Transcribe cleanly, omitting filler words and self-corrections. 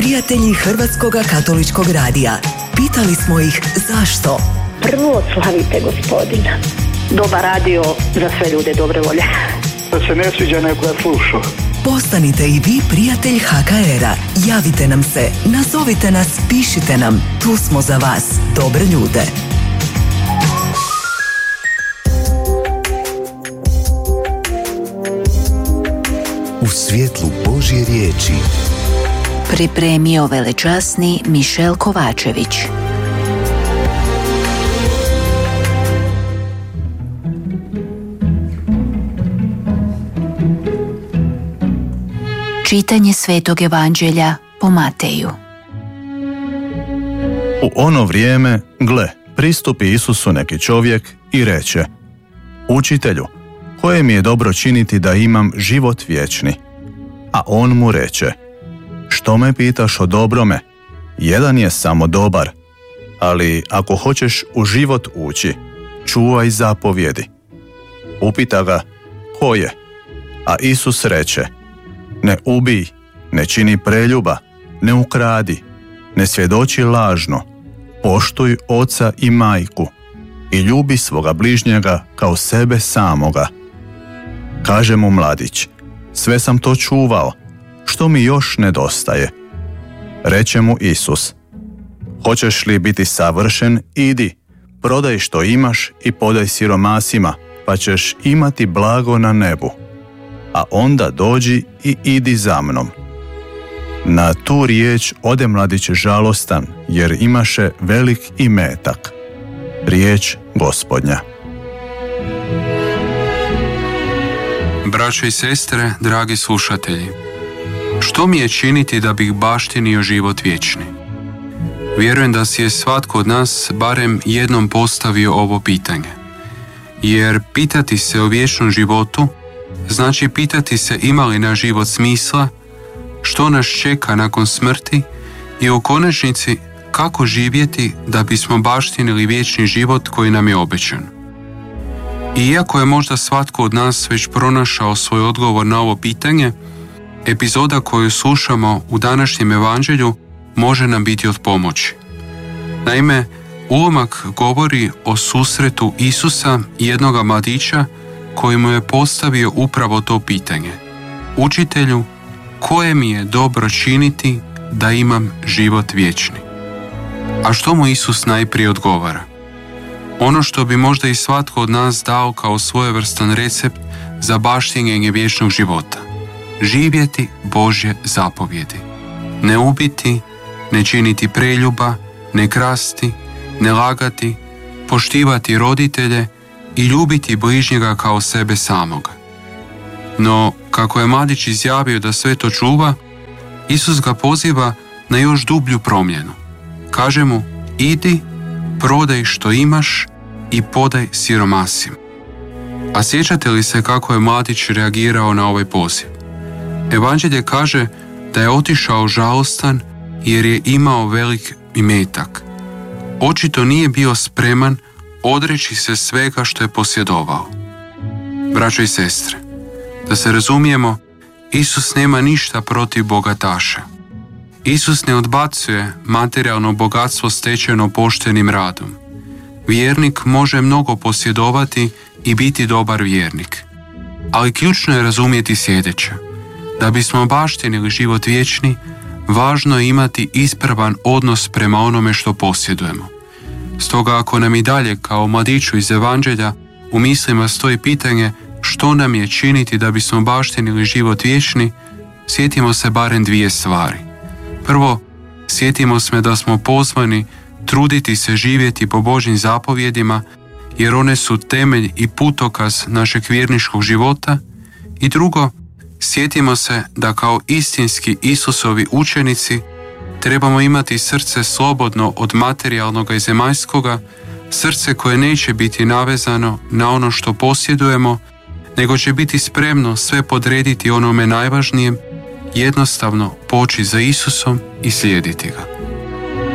prijatelji Hrvatskog katoličkog radija. Pitali smo ih zašto. Prvo slavite Gospodina. Dobar radio za sve ljude dobre volje. Da se ne sviđa nekoga sluša. Postanite i vi prijatelj HKR-a. Javite nam se, nazovite nas, pišite nam. Tu smo za vas, dobre ljude. U svjetlu Božje riječi pripremio velečasni Mišel Kovačević. Čitanje Svetog Evanđelja po Mateju. U ono vrijeme, gle, pristupi Isusu neki čovjek i reče: Učitelju, koje mi je dobro činiti da imam život vječni? A on mu reče: Što me pitaš o dobrome? Jedan je samo dobar, ali ako hoćeš u život ući, čuvaj zapovjedi. Upita ga: Ko je? A Isus reče: Ne ubij, ne čini preljuba, ne ukradi, ne svjedoči lažno, poštuj oca i majku i ljubi svoga bližnjega kao sebe samoga. Kaže mu mladić: Sve sam to čuvao, što mi još nedostaje? Reče mu Isus: Hoćeš li biti savršen, idi, prodaj što imaš i podaj siromasima, pa ćeš imati blago na nebu. A onda dođi i idi za mnom. Na tu riječ ode mladić žalostan, jer imaše velik imetak. Riječ Gospodnja. Braćo i sestre, dragi slušatelji, što mi je činiti da bih baštinio život vječni? Vjerujem da si je svatko od nas barem jednom postavio ovo pitanje. Jer pitati se o vječnom životu znači pitati se ima li naš život smisla, što nas čeka nakon smrti i u konačnici kako živjeti da bismo baštinili vječni život koji nam je obećan. I iako je možda svatko od nas već pronašao svoj odgovor na ovo pitanje, epizoda koju slušamo u današnjem evanđelju može nam biti od pomoći. Naime, ulomak govori o susretu Isusa i jednoga mladića koji mu je postavio upravo to pitanje: Učitelju, koje mi je dobro činiti da imam život vječni? A što mu Isus najprije odgovara? Ono što bi možda i svatko od nas dao kao svojevrstan recept za baštinjenje vječnog života: živjeti Božje zapovjedi. Ne ubiti, ne činiti preljuba, ne krasti, ne lagati, poštivati roditelje i ljubiti bližnjega kao sebe samoga. No, kako je mladić izjavio da sve to čuva, Isus ga poziva na još dublju promjenu. Kaže mu: idi, prodaj što imaš i podaj siromasima. A sjećate li se kako je mladić reagirao na ovaj poziv? Evanđelje kaže da je otišao žalostan jer je imao velik imetak. Očito nije bio spreman odreći se svega što je posjedovao. Braćo i sestre, da se razumijemo, Isus nema ništa protiv bogataša. Isus ne odbacuje materijalno bogatstvo stečeno poštenim radom. Vjernik može mnogo posjedovati i biti dobar vjernik. Ali ključno je razumjeti sljedeće: da bismo baštinili život vječni, važno je imati ispravan odnos prema onome što posjedujemo. Stoga ako nam i dalje, kao mladiću iz Evanđelja, u mislima stoji pitanje što nam je činiti da bismo baštinili život vječni, sjetimo se barem dvije stvari. Prvo, sjetimo se da smo pozvani truditi se živjeti po Božjim zapovjedima, jer one su temelj i putokaz našeg vjerničkog života. I drugo, sjetimo se da kao istinski Isusovi učenici trebamo imati srce slobodno od materijalnoga i zemaljskoga, srce koje neće biti navezano na ono što posjedujemo, nego će biti spremno sve podrediti onome najvažnijem, jednostavno poći za Isusom i slijediti ga.